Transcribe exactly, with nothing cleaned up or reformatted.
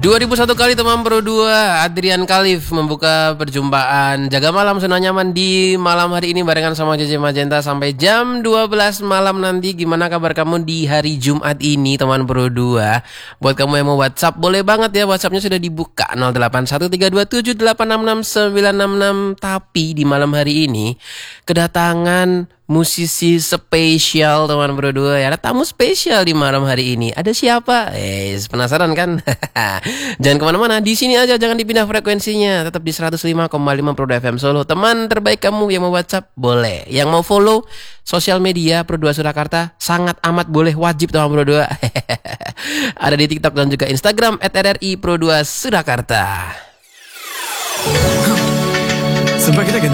dua ribu satu kali teman Pro dua, Adrian Khalif membuka perjumpaan Jaga Malam Zona Nyaman di malam hari ini barengan sama J J Magenta sampai jam dua belas malam nanti. Gimana kabar kamu di hari Jumat ini teman Pro dua? Buat kamu yang mau WhatsApp boleh banget ya, WhatsAppnya sudah dibuka nol delapan satu tiga dua tujuh delapan enam enam sembilan enam enam. Tapi di malam hari ini kedatangan musisi spesial teman Pro dua ya. Ada tamu spesial di malam hari ini. Ada siapa? Eh, penasaran kan? Jangan kemana-mana, di sini aja, jangan dipindah frekuensinya. Tetap di seratus lima koma lima Pro dua F M Solo. Teman terbaik kamu yang mau WhatsApp boleh. Yang mau follow sosial media Pro dua Surakarta sangat amat boleh, wajib teman Pro dua. Ada di TikTok dan juga Instagram et R R I Pro dua Surakarta. Sampai kita